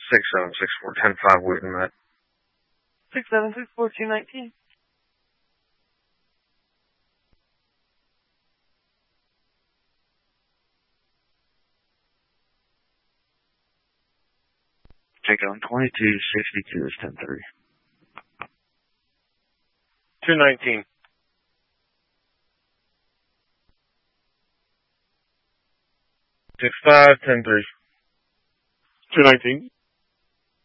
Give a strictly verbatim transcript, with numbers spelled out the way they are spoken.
six seven six four ten five Wheaton, Matt. Six seven six four two nineteen. Check on twenty-two sixty-two is ten three. two nineteen. Six five ten three. two nineteen.